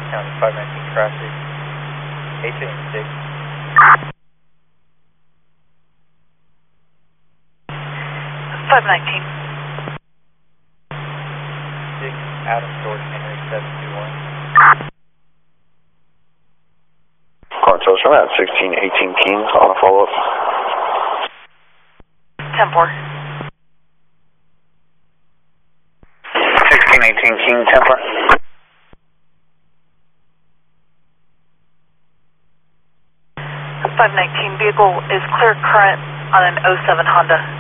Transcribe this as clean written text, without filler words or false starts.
County 519 traffic, HA6. 519. 6 Adam George Henry 721. Cornto's from at 1618 Kings on a follow-up. 10-4. 1618 King, 10-4. .519 vehicle is clear current on an 07 Honda.